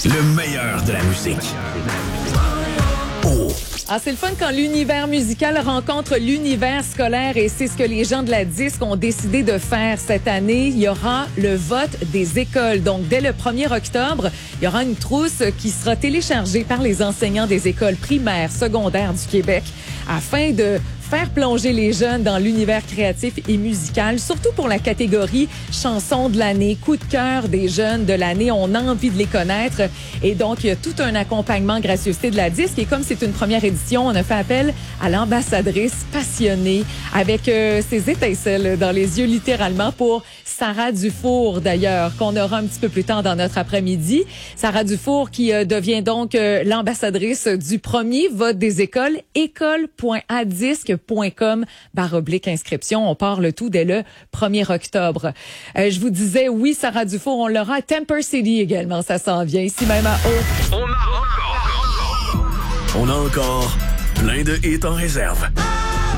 Le meilleur de la musique. Oh. Ah, c'est le fun quand l'univers musical rencontre l'univers scolaire et c'est ce que les gens de la disque ont décidé de faire cette année. Il y aura le vote des écoles. Donc, dès le 1er octobre, il y aura une trousse qui sera téléchargée par les enseignants des écoles primaires, secondaires du Québec afin de faire plonger les jeunes dans l'univers créatif et musical, surtout pour la catégorie chanson de l'année, coup de cœur des jeunes de l'année. On a envie de les connaître. Et donc, il y a tout un accompagnement gracieuseté de la disque. Et comme c'est une première édition, on a fait appel à l'ambassadrice passionnée avec ses étincelles dans les yeux littéralement pour Sarah Dufour, d'ailleurs, qu'on aura un petit peu plus tard dans notre après-midi. Sarah Dufour qui devient donc l'ambassadrice du premier vote des écoles, école.adisque.com/inscription. On part le tout dès le 1er octobre. Je vous disais, oui, Sarah Dufour, on l'aura à Temper City également, ça s'en vient, ici même à Haut. On a encore plein de hits en réserve.